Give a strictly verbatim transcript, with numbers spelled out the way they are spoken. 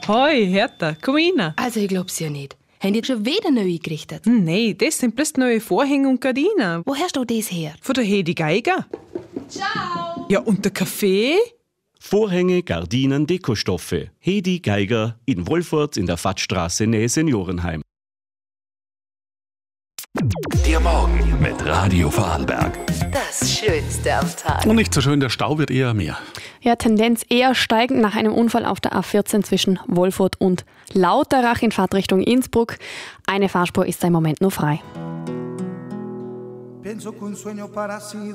Hoi, Hertha, komm rein. Also, ich glaub's ja nicht. Haben die schon wieder neu eingerichtet? Nein, das sind bloß neue Vorhänge und Gardinen. Wo hast du das her? Von der Hedi Geiger. Ciao! Ja, und der Kaffee? Vorhänge, Gardinen, Dekostoffe. Hedi Geiger in Wolfurt in der Fattstraße nähe Seniorenheim. Der Morgen mit Radio Vorarlberg. Das Schönste am Tag. Und nicht so schön, der Stau wird eher mehr. Ja, Tendenz eher steigend nach einem Unfall auf der A vierzehn zwischen Wolfurt und Lauterach in Fahrtrichtung Innsbruck. Eine Fahrspur ist im Moment nur frei.